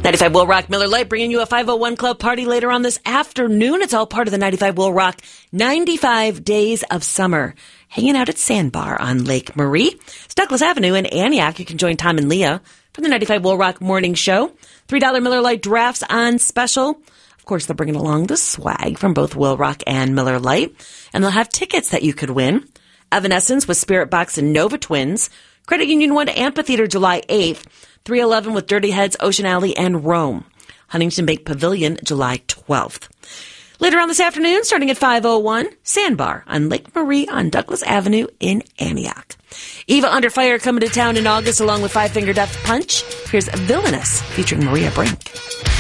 95 Will Rock Miller Lite bringing you a 501 Club party later on this afternoon. It's all part of the 95 Will Rock 95 Days of Summer. Hanging out at Sandbar on Lake Marie. It's Douglas Avenue in Antioch. You can join Tom and Leah for the 95 Will Rock Morning Show. $3 Miller Lite drafts on special. Of course, they're bringing along the swag from both Will Rock and Miller Lite. And they'll have tickets that you could win. Evanescence with Spirit Box and Nova Twins. Credit Union 1 Amphitheater July 8th. 311 with Dirty Heads, Ocean Alley, and Rome. Huntington Bank Pavilion, July 12th. Later on this afternoon, starting at 5:01, Sandbar on Lake Marie on Douglas Avenue in Antioch. Eva Under Fire coming to town in August along with Five Finger Death Punch. Here's Villainous featuring Maria Brink.